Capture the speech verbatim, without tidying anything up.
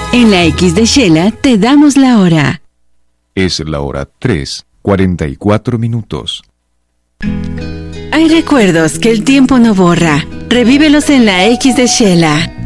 En la X de Shela te damos la hora. Es la hora tres, cuarenta y cuatro minutos. Hay recuerdos que el tiempo no borra. Revívelos en la X de Shela.